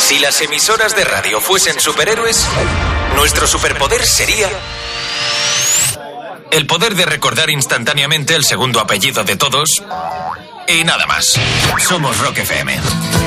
Si las emisoras de radio fuesen superhéroes, nuestro superpoder sería el poder de recordar instantáneamente el segundo apellido de todos y nada más. Somos Rock FM.